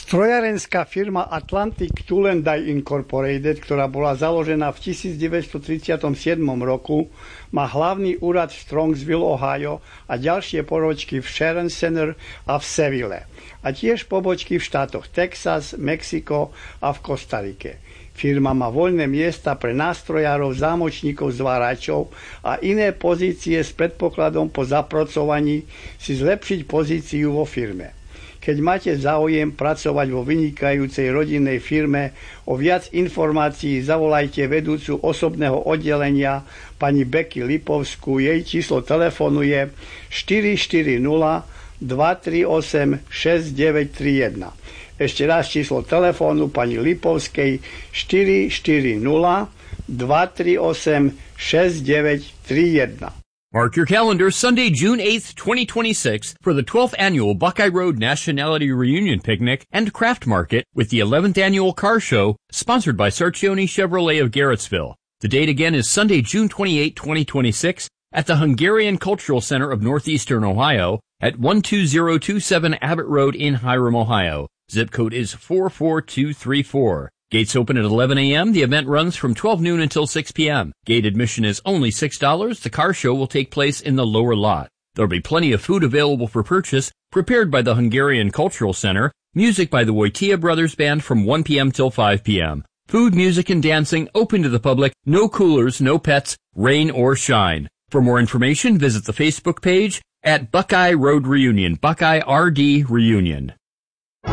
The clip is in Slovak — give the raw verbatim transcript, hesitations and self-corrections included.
Strojárenská firma Atlantic Tool and Die Incorporated, ktorá bola založená v devätnásťstotridsaťsedem roku, má hlavný úrad v Strongsville, Ohio a ďalšie pobočky v Sharon Center a v Seville. A tiež pobočky v štátoch Texas, Mexiko a v Kostarike. Firma má voľné miesta pre nástrojárov, zámočníkov, zváračov a iné pozície s predpokladom po zapracovaní si zlepšiť pozíciu vo firme. Keď máte záujem pracovať vo vynikajúcej rodinnej firme, o viac informácií zavolajte vedúcu osobného oddelenia pani Becky Lipovskú. Jej číslo telefónu je štyri štyri nula, dva tri osem, šesť deväť tri jeden. Ešte raz číslo telefónu pani Lipovskej štyri štyri nula, dva tri osem, šesť deväť tri jeden. Mark your calendar Sunday, June eighth, twenty twenty-six for the twelfth Annual Buckeye Road Nationality Reunion Picnic and Craft Market with the eleventh Annual Car Show, sponsored by Sarchione Chevrolet of Garrettsville. The date again is Sunday, June twenty-eighth, twenty twenty-six at the Hungarian Cultural Center of Northeastern Ohio at one two zero two seven Abbott Road in Hiram, Ohio. Zip code is four four two three four. Gates open at eleven a.m. The event runs from twelve noon until six p.m. Gate admission is only six dollars. The car show will take place in the lower lot. There'll be plenty of food available for purchase, prepared by the Hungarian Cultural Center. Music by the Wojtyła Brothers Band from one p.m. till five p.m. Food, music, and dancing open to the public. No coolers, no pets, rain or shine. For more information, visit the Facebook page at Buckeye Road Reunion, Buckeye R D Reunion.